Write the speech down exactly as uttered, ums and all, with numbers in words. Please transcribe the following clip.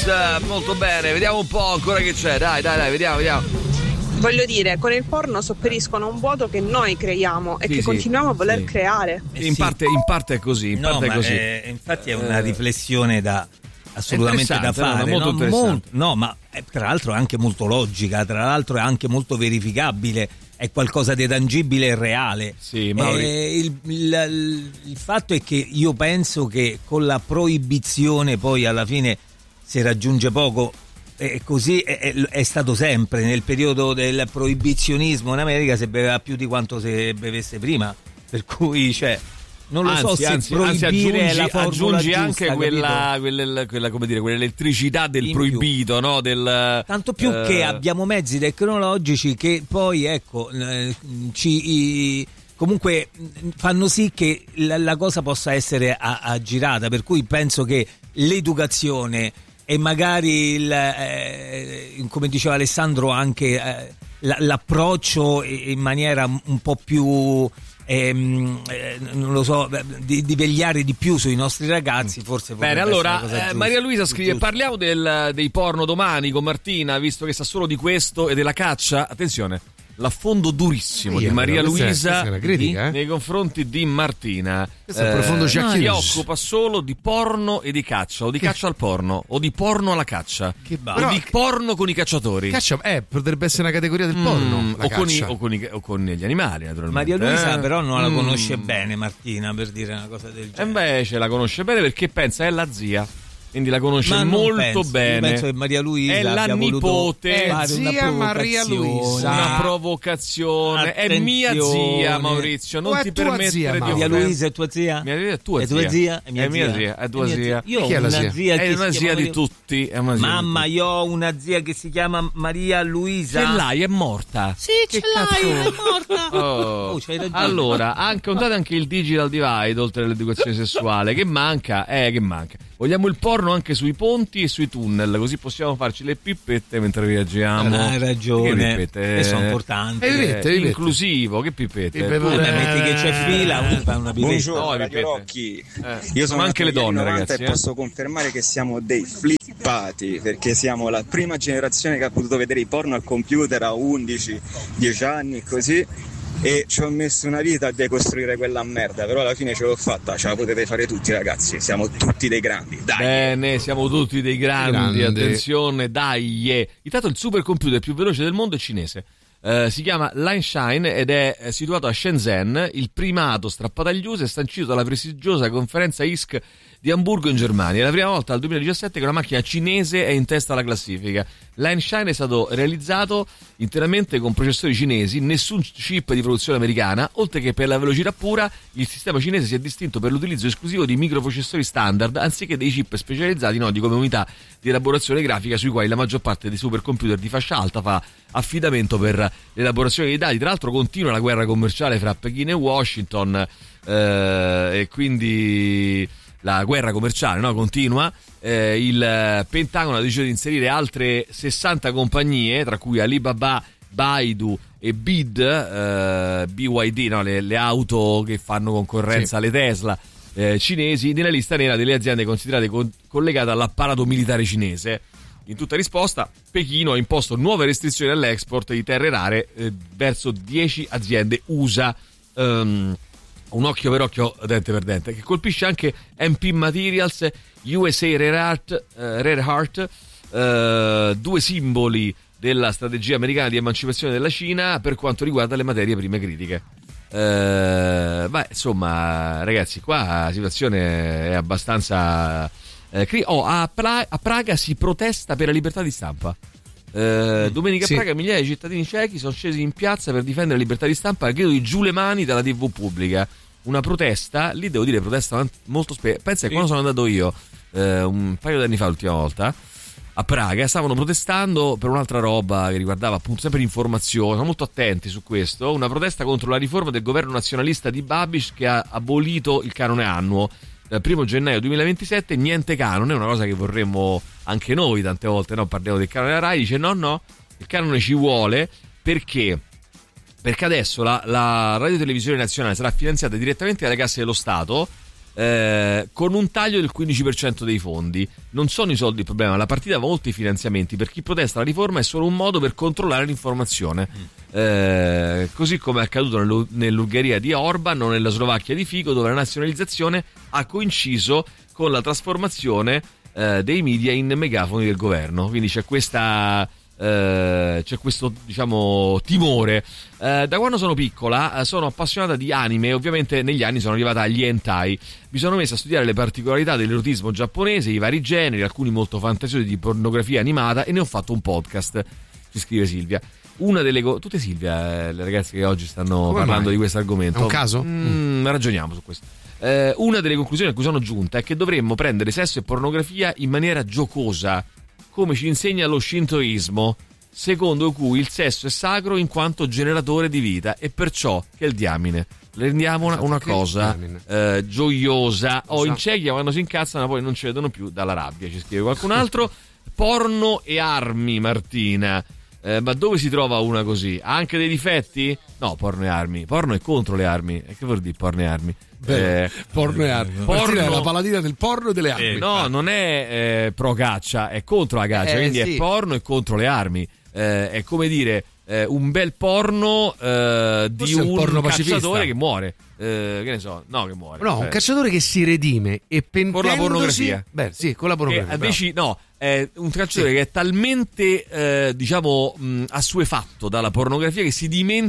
molto bene, vediamo un po' ancora che c'è, dai dai dai, vediamo, vediamo. Voglio dire, con il porno sopperiscono a un vuoto che noi creiamo e sì, che sì, continuiamo a voler sì. creare. Eh in, sì. parte, in parte è così, in no, parte ma è così. È, infatti è una riflessione da assolutamente da fare, no, molto no? Molto, no, ma è, tra l'altro è anche molto logica, tra l'altro è anche molto verificabile, è qualcosa di tangibile e reale. Sì, ma eh, il, il, il fatto è che io penso che con la proibizione poi alla fine si raggiunge poco. E così è, è, è stato sempre. Nel periodo del proibizionismo in America si beveva più di quanto si bevesse prima, per cui cioè non lo anzi, so se anzi, proibire anzi aggiungi, è la formula aggiungi giusta, anche quella, quella, quella come dire quell'elettricità del in proibito più. No? Del, tanto più uh... che abbiamo mezzi tecnologici che poi ecco eh, ci i, comunque fanno sì che la, la cosa possa essere aggirata, per cui penso che l'educazione e magari il, eh, come diceva Alessandro anche eh, l'approccio in maniera un po' più ehm, eh, non lo so di, di vegliare di più sui nostri ragazzi forse. Bene, allora eh, Maria Luisa scrive giusta. Parliamo del, dei porno domani con Martina, visto che sa solo di questo e della caccia. Attenzione, l'affondo durissimo Io, di Maria Luisa questa è una critica, eh? nei confronti di Martina. Questo è un profondo eh, giacchino. Si occupa solo di porno e di caccia, o di che... caccia al porno, o di porno alla caccia, che o di porno con i cacciatori. Caccia, eh, potrebbe essere una categoria del porno. Mm, o, con i, o, con i, o con gli animali, naturalmente. Maria Luisa, eh? però, non la mm. conosce bene Martina, per dire una cosa del genere. E invece la conosce bene perché pensa è la zia. Quindi la conosce ma molto penso, bene. Io penso che Maria Luisa è la nipote, è zia Maria Luisa. Una provocazione. Attenzione. È mia zia, Maurizio. Non o ti permettere zia, di Maria Luisa è tua zia? Mia zia è tua è zia. Tua zia? È mia, è mia zia. zia. È tua è mia zia. Io ho Chi è una zia? zia è che una si zia chiama di tutti. È una zia Mamma, io ho una zia che si chiama Maria Luisa. Ce l'hai, è morta. Sì, ce l'hai, è morta. Oh. Oh, c'hai ragione. Allora, anche, contate anche il digital divide oltre all'educazione sessuale. Che manca? Eh, che manca. Vogliamo il porno anche sui ponti e sui tunnel, così possiamo farci le pippette mentre viaggiamo. Hai ragione. Che pippette? E sono importanti. Eh, pipette, pipette. Inclusivo, che pippette? Pippette. Tu ne metti che c'è fila, uno fa una pipetta. Buongiorno, no, Radio Rocchi. Eh, Io sono anche le donne, ragazzi. E eh. posso confermare che siamo dei flippati, perché siamo la prima generazione che ha potuto vedere i porno al computer a undici dieci anni, così. E ci ho messo una vita a decostruire quella merda, però alla fine ce l'ho fatta, ce la potete fare tutti, ragazzi, siamo tutti dei grandi, dai. Bene, siamo tutti dei grandi, grandi. attenzione, dai. Intanto il supercomputer più veloce del mondo è cinese. Uh, si chiama Lineshine ed è situato a Shenzhen. Il primato strappato agli U S è sancito dalla prestigiosa conferenza I S C di Amburgo in Germania. È la prima volta dal duemiladiciassette che una macchina cinese è in testa alla classifica. Lineshine è stato realizzato interamente con processori cinesi, nessun chip di produzione americana, oltre che per la velocità pura il sistema cinese si è distinto per l'utilizzo esclusivo di microprocessori standard anziché dei chip specializzati noti come unità di elaborazione grafica sui quali la maggior parte dei supercomputer di fascia alta fa affidamento per l'elaborazione dei dati. Tra l'altro continua la guerra commerciale fra Pechino e Washington eh, e quindi la guerra commerciale no, continua. Eh, il Pentagono ha deciso di inserire altre sessanta compagnie, tra cui Alibaba, Baidu e B I D, eh, B Y D, no, le, le auto che fanno concorrenza sì. alle Tesla eh, cinesi, nella lista nera delle aziende considerate con, collegate all'apparato militare cinese. In tutta risposta, Pechino ha imposto nuove restrizioni all'export di terre rare eh, verso dieci aziende U S A. Um, un occhio per occhio, dente per dente, che colpisce anche M P Materials, U S A Rare Earth, eh, Rare Earth eh, due simboli della strategia americana di emancipazione della Cina per quanto riguarda le materie prime critiche. Eh, beh, insomma, ragazzi, qua la situazione è abbastanza... Eh, cri- oh, a, Pra- a Praga si protesta per la libertà di stampa. Eh, domenica sì. a Praga migliaia di cittadini cechi sono scesi in piazza per difendere la libertà di stampa e chiedono di giù le mani dalla tivù pubblica. Una protesta, lì devo dire protesta molto spesso. Pensa che sì. quando sono andato io eh, un paio di anni fa l'ultima volta a Praga stavano protestando per un'altra roba che riguardava appunto sempre l'informazione, sono molto attenti su questo, una protesta contro la riforma del governo nazionalista di Babiš che ha abolito il canone annuo. Dal primo gennaio duemilaventisette niente canone, una cosa che vorremmo anche noi tante volte, no? Parliamo del canone della Rai, dice no no, il canone ci vuole perché perché adesso la, la radio televisione nazionale sarà finanziata direttamente dalle casse dello Stato Eh, con un taglio del quindici per cento dei fondi. Non sono i soldi il problema, la partita va oltre i finanziamenti. Per chi protesta la riforma è solo un modo per controllare l'informazione, mm. eh, così come è accaduto nell'Ungheria di Orban o nella Slovacchia di Fico, dove la nazionalizzazione ha coinciso con la trasformazione eh, dei media in megafoni del governo. Quindi c'è questa Uh, c'è questo, diciamo, timore. Uh, da quando sono piccola uh, sono appassionata di anime e ovviamente negli anni sono arrivata agli hentai. Mi sono messa a studiare le particolarità dell'erotismo giapponese, i vari generi, alcuni molto fantasiosi di pornografia animata, e ne ho fatto un podcast. Ci scrive Silvia. Una delle co- tutte Silvia, eh, le ragazze che oggi stanno Come parlando mai? di questo argomento. È un caso? Mm, ragioniamo su questo. Uh, una delle conclusioni a cui sono giunta è che dovremmo prendere sesso e pornografia in maniera giocosa, come ci insegna lo shintoismo, secondo cui il sesso è sacro in quanto generatore di vita, e perciò che il diamine rendiamo una, una cosa eh, gioiosa. O oh, in Cechia quando si incazzano poi non ci vedono più dalla rabbia, ci scrive qualcun altro. Porno e armi, Martina. Eh, ma dove si trova una così? Ha anche dei difetti? No, porno e armi. Porno è contro le armi. E che vuol dire porno e armi? Beh, eh, porno e armi. Porno è la paladina del porno e delle armi. Eh, no, non è eh, pro caccia, è contro la caccia. Eh, quindi sì. È porno e contro le armi. Eh, è come dire eh, un bel porno eh, di un porno cacciatore pacifista. Che muore. Eh, che ne so, no, che muore. No, eh. un cacciatore che si redime e pentendosi con la pornografia. Beh, sì, con la pornografia. Invece, no, è un cacciatore sì. che è talmente, eh, diciamo, mh, assuefatto dalla pornografia che si dimentica